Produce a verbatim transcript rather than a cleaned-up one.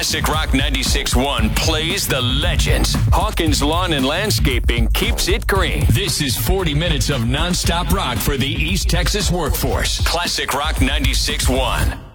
Classic Rock ninety-six point one plays the legends. Hawkins Lawn and Landscaping keeps it green. This is forty minutes of nonstop rock for the East Texas workforce. Classic Rock ninety-six point one.